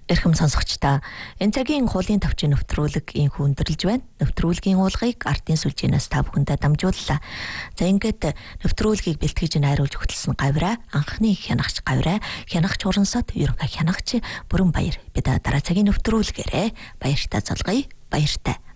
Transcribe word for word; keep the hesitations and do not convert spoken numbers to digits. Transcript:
Эрхэм сонсогчдаа энэ цагийн хуулийн төвчийн нэвтрүүлэг инх өндөрлж байна. Нэвтрүүлгийн уулгыг ардын сүлжээнээс та бүхэндээ дамжууллаа. За ингээд нэвтрүүлгийг бэлтгэж найруулж хөтлсөн гавраа анхны хянагч гавраа хянагч урансад ерөнхий хянагч Бүрэн Баяр бид дараа цагийн нэвтрүүлгээрээ баяртай залгая. Баяртай.